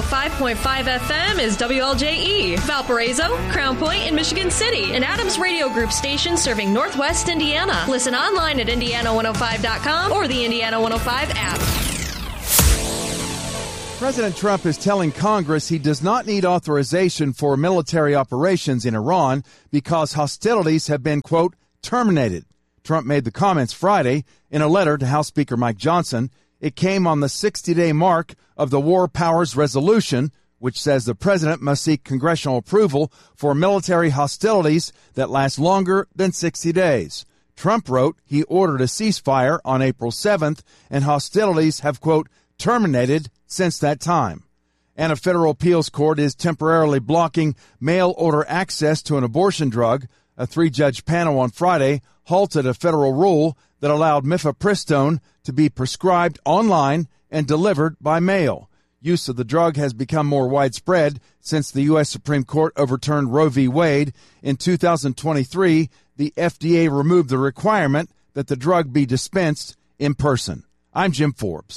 105.5 FM is WLJE, Valparaiso, Crown Point, and Michigan City, an Adams Radio Group station serving Northwest Indiana. Listen online at Indiana105.com or the Indiana 105 app. President Trump is telling Congress he does not need authorization for military operations in Iran because hostilities have been, quote, terminated. Trump made the comments Friday in a letter to House Speaker Mike Johnson. It came on the 60-day mark of the War Powers Resolution, which says the president must seek congressional approval for military hostilities that last longer than 60 days. Trump wrote he ordered a ceasefire on April 7th, and hostilities have, quote, terminated since that time. And a federal appeals court is temporarily blocking mail-order access to an abortion drug. A 3-judge panel on Friday halted a federal rule that allowed mifepristone to be prescribed online and delivered by mail. Use of the drug has become more widespread since the U.S. Supreme Court overturned Roe v. Wade. In 2023, the FDA removed the requirement that the drug be dispensed in person. I'm Jim Forbes.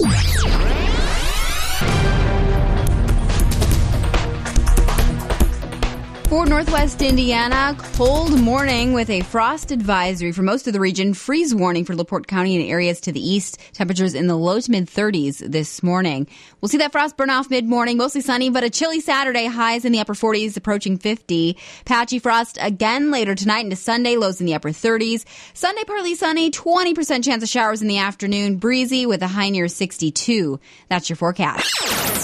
For Northwest Indiana, cold morning with a frost advisory for most of the region. Freeze warning for LaPorte County and areas to the east. Temperatures in the low to mid-30s this morning. We'll see that frost burn off mid-morning. Mostly sunny, but a chilly Saturday. Highs in the upper 40s, approaching 50. Patchy frost again later tonight into Sunday. Lows in the upper 30s. Sunday partly sunny. 20% chance of showers in the afternoon. Breezy with a high near 62. That's your forecast.